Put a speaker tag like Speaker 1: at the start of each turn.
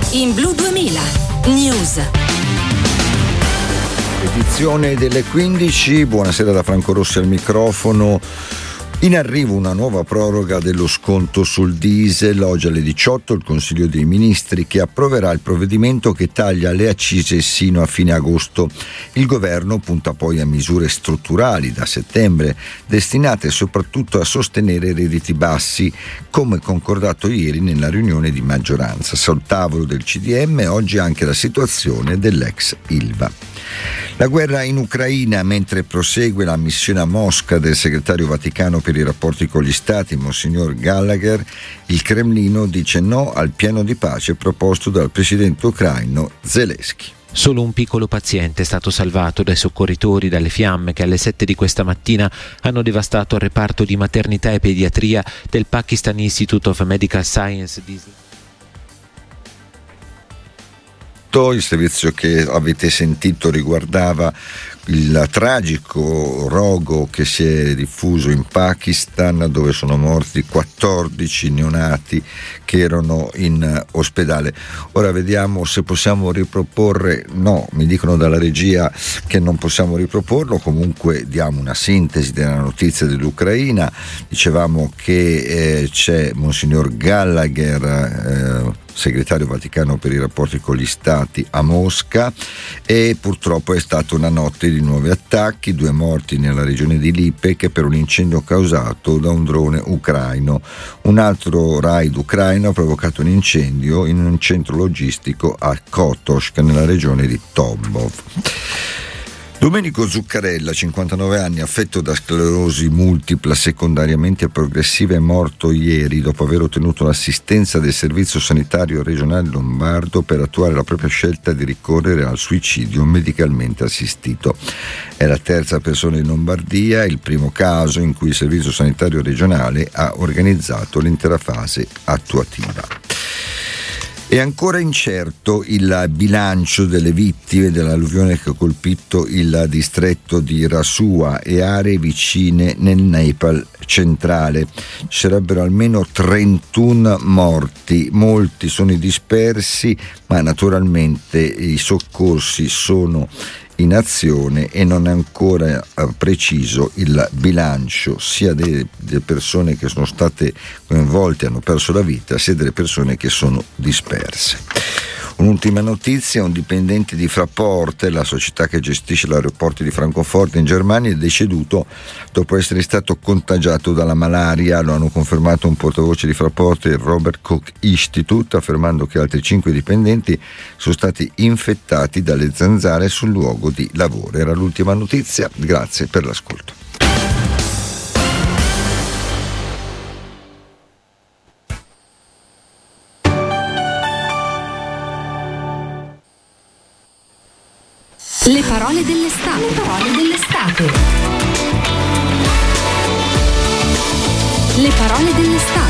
Speaker 1: in Blu 2000 News.
Speaker 2: Edizione delle 15, buonasera da Franco Rossi al microfono. In arrivo una nuova proroga dello sconto sul diesel. Oggi alle 18 il Consiglio dei Ministri che approverà il provvedimento che taglia le accise sino a fine agosto. Il governo punta poi a misure strutturali da settembre, destinate soprattutto a sostenere i redditi bassi, come concordato ieri nella riunione di maggioranza. Sul tavolo del CDM oggi anche la situazione dell'ex Ilva. La guerra in Ucraina, mentre prosegue la missione a Mosca del segretario Vaticano per i rapporti con gli Stati, Monsignor Gallagher, il Cremlino dice no al piano di pace proposto dal presidente ucraino Zelensky.
Speaker 3: Solo un piccolo paziente è stato salvato dai soccorritori dalle fiamme che alle 7 di questa mattina hanno devastato il reparto di maternità e pediatria del Pakistan Institute of Medical Science di Islamabad.
Speaker 2: Il servizio che avete sentito riguardava il tragico rogo che si è diffuso in Pakistan, dove sono morti 14 neonati che erano in ospedale. Ora vediamo se possiamo riproporre. No, mi dicono dalla regia che non possiamo riproporlo. Comunque diamo una sintesi della notizia dell'Ucraina. Dicevamo che c'è Monsignor Gallagher, segretario Vaticano per i rapporti con gli Stati, a Mosca, e purtroppo è stata una notte di nuovi attacchi, 2 morti nella regione di Lipek per un incendio causato da un drone ucraino. Un altro raid ucraino ha provocato un incendio in un centro logistico a Kotosk nella regione di Tambov. Domenico Zuccarella, 59 anni, affetto da sclerosi multipla secondariamente progressiva, è morto ieri dopo aver ottenuto l'assistenza del Servizio Sanitario Regionale Lombardo per attuare la propria scelta di ricorrere al suicidio medicalmente assistito. È la terza persona in Lombardia, il primo caso in cui il Servizio Sanitario Regionale ha organizzato l'intera fase attuativa. È ancora incerto il bilancio delle vittime dell'alluvione che ha colpito il distretto di Rasua e aree vicine nel Nepal centrale. Ci sarebbero almeno 31 morti, molti sono i dispersi, ma naturalmente i soccorsi sono in azione e non è ancora preciso il bilancio sia delle persone che sono state coinvolte e hanno perso la vita, sia delle persone che sono disperse. Un'ultima notizia: un dipendente di Fraport, la società che gestisce l'aeroporto di Francoforte in Germania, è deceduto dopo essere stato contagiato dalla malaria. Lo hanno confermato un portavoce di Fraport e il Robert Koch Institute, affermando che altri 5 dipendenti sono stati infettati dalle zanzare sul luogo di lavoro. Era l'ultima notizia, grazie per l'ascolto.
Speaker 1: Le parole dell'estate. Le parole dell'estate. Le parole dell'estate.